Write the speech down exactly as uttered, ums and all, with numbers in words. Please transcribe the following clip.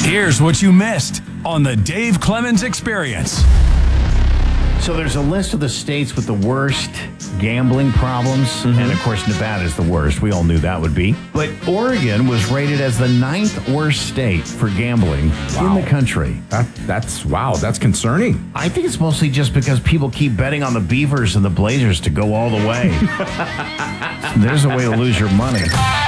Here's what you missed on the Dave Clemens Experience. So there's a list of the states with the worst gambling problems, mm-hmm. and of course Nevada is the worst. We all knew that would be. But Oregon was rated as the ninth worst state for gambling wow. in the country. That, that's, wow, that's concerning. I think it's mostly just because people keep betting on the Beavers and the Blazers to go all the way. There's a way to lose your money.